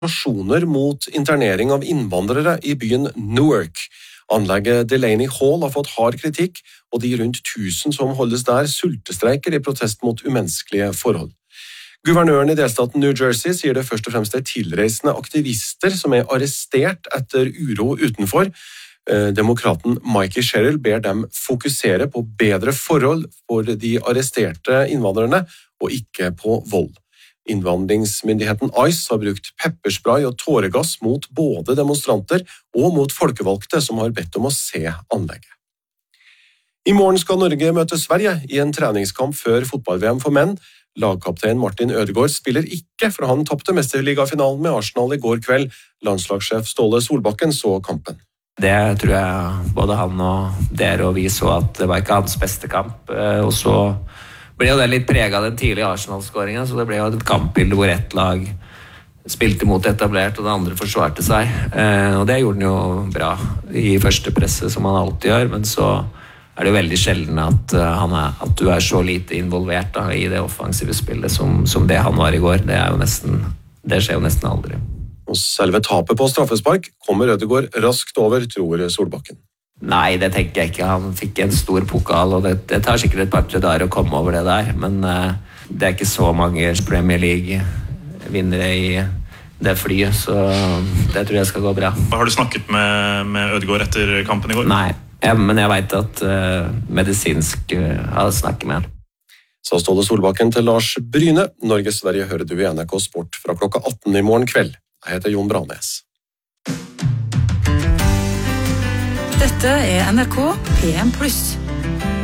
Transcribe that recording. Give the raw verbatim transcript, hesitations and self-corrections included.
demonstrasjoner mot internering av innvandrere i byen Newark. Anlegget Delaney Hall har fått hard kritikk, og de rundt tusen som holdes der sultestreiker i protest mot umenneskelige forhold. Guvernøren i delstaten New Jersey sier det først og fremst er tilreisende aktivister som er arrestert etter uro utenfor. Demokraten Mikey Sherrill ber dem fokusere på bedre forhold for de arresterte innvandrerne, og ikke på vold. Innvandringsmyndigheten ICE har brukt pepperspray og tåregass mot både demonstranter og mot folkevalgte som har bedt om å se anlegget. I morgen skal Norge møte Sverige i en treningskamp før fotball-V M for menn. Lagkaptein Martin Ødegaard spiller ikke, for han tappte mesterligafinalen med Arsenal i går kveld. Landslagssjef Ståle Solbakken så kampen. Det tror jeg både han og dere og vi så at det var ikke hans beste kamp. Og så ble jo det litt preget av den tidlige Arsenal-skåringen, så det ble jo et kampbilde hvor ett lag spilte mot etablert og det andre forsvarte seg. Og det gjorde han jo bra i første presse, som han alltid gjør, men så er det jo veldig sjelden at, han er, at du er så lite involvert da, i det offensive spillet som, som det han var i går. Det, er jo nesten, det skjer jo nesten aldri. Og selve tapet på straffespark kommer Ødegaard raskt over, tror Solbakken. Nei, det tenker jeg ikke. Han fikk en stor pokal, og det, det tar sikkert et par-tre dager å komme over det der, men uh, det er ikke så mange Premier League-vinnere i det flyet, så det tror jeg skal gå bra. Har du snakket med, med Ødegaard etter kampen i går? Nei, ja, men jeg vet at uh, medisinsk uh, har snakket med han. Så Ståle Solbakken til Lars Bryne. Norge-Sverige hører du i N R K Sport fra klokka atten i morgen kveld. Jeg heter Jon Branes. Dette er N R K P M pluss.